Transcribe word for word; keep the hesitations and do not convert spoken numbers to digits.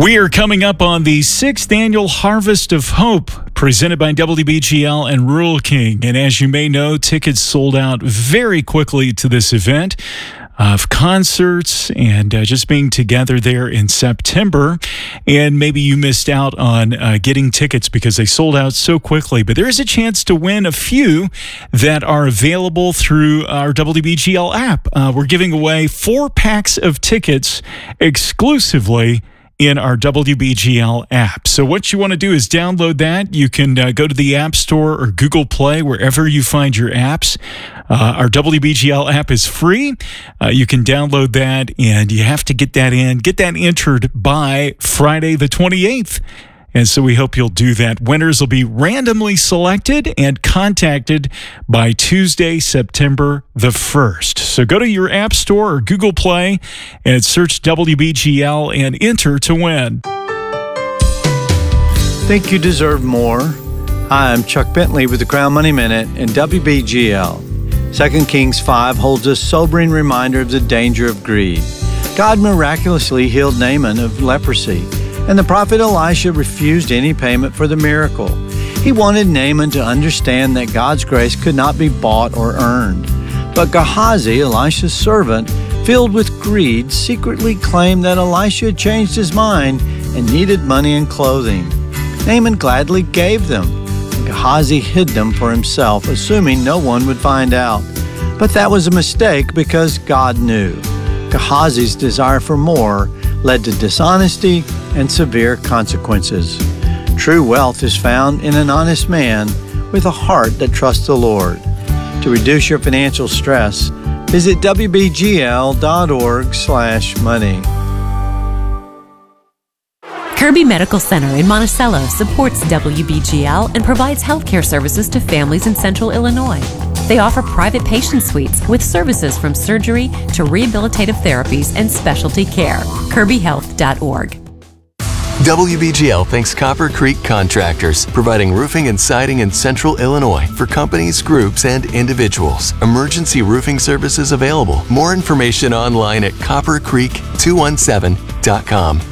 We are coming up on the sixth annual Harvest of Hope, presented by W B G L and Rural King. And as you may know, tickets sold out very quickly to this event of concerts and uh, just being together there in September. And maybe you missed out on uh, getting tickets because they sold out so quickly. But there is a chance to win a few that are available through our W B G L app. Uh, we're giving away four packs of tickets exclusively in our W B G L app. So what you want to do is download that. You can uh, go to the App Store or Google Play, wherever you find your apps. Uh, our W B G L app is free. Uh, you can download that, and you have to get that in, get that entered by Friday the twenty-eighth. And so we hope you'll do that. Winners will be randomly selected and contacted by Tuesday, September the first. So go to your App Store or Google Play and search W B G L and enter to win. Think you deserve more? Hi, I'm Chuck Bentley with the Crown Money Minute and W B G L. Second Kings five holds a sobering reminder of the danger of greed. God miraculously healed Naaman of leprosy, and the prophet Elisha refused any payment for the miracle. He wanted Naaman to understand that God's grace could not be bought or earned. But Gehazi, Elisha's servant, filled with greed, secretly claimed that Elisha had changed his mind and needed money and clothing. Naaman gladly gave them. Gehazi hid them for himself, assuming no one would find out. But that was a mistake because God knew. Gehazi's desire for more led to dishonesty and severe consequences. True wealth is found in an honest man with a heart that trusts the Lord. To reduce your financial stress, visit W B G L dot org slash money. Kirby Medical Center in Monticello supports W B G L and provides healthcare services to families in Central Illinois. They offer private patient suites with services from surgery to rehabilitative therapies and specialty care. Kirby Health dot org. W B G L thanks Copper Creek Contractors, providing roofing and siding in Central Illinois for companies, groups, and individuals. Emergency roofing services available. More information online at copper creek two one seven dot com.